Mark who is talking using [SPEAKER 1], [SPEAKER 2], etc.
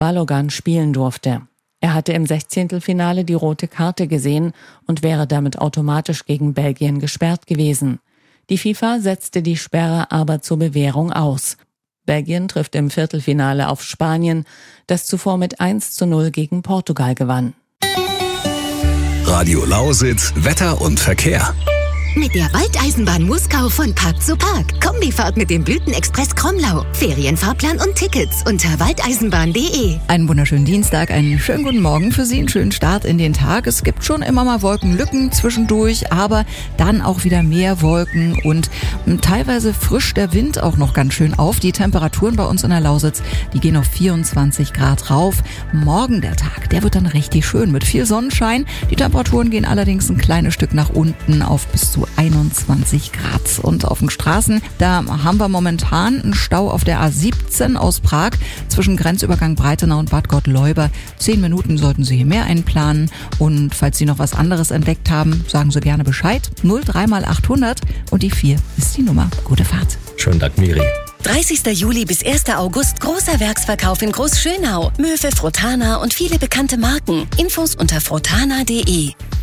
[SPEAKER 1] Balogun spielen durfte. Er hatte im 16. die rote Karte gesehen und wäre damit automatisch gegen Belgien gesperrt gewesen. Die FIFA setzte die Sperre aber zur Bewährung aus. Belgien trifft im Viertelfinale auf Spanien, das zuvor mit 1:0 gegen Portugal gewann.
[SPEAKER 2] Radio Lausitz, Wetter und Verkehr.
[SPEAKER 3] Mit der Waldeisenbahn Muskau von Park zu Park. Kombifahrt mit dem Blütenexpress Kromlau. Ferienfahrplan und Tickets unter waldeisenbahn.de.
[SPEAKER 4] Einen wunderschönen Dienstag, einen schönen guten Morgen für Sie, einen schönen Start in den Tag. Es gibt schon immer mal Wolkenlücken zwischendurch, aber dann auch wieder mehr Wolken und teilweise frischt der Wind auch noch ganz schön auf. Die Temperaturen bei uns in der Lausitz, die gehen auf 24 Grad rauf. Morgen der Tag, der wird dann richtig schön mit viel Sonnenschein. Die Temperaturen gehen allerdings ein kleines Stück nach unten auf bis zu 21 Grad. Und auf den Straßen, da haben wir momentan einen Stau auf der A17 aus Prag zwischen Grenzübergang Breitenau und Bad Gottleuba. 10 Minuten sollten Sie hier mehr einplanen. Und falls Sie noch was anderes entdeckt haben, sagen Sie gerne Bescheid. 03 mal 800 und die 4 ist die Nummer. Gute Fahrt.
[SPEAKER 2] Schönen Dank, Miri.
[SPEAKER 3] 30. Juli bis 1. August großer Werksverkauf in Großschönau. Möwe, Frotana und viele bekannte Marken. Infos unter frotana.de.